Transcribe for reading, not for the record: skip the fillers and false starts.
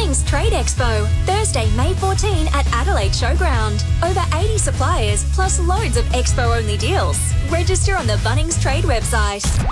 Bunnings Trade Expo, Thursday, May 14 at Adelaide Showground. Over 80 suppliers, plus loads of Expo-only deals. Register on the Bunnings Trade website.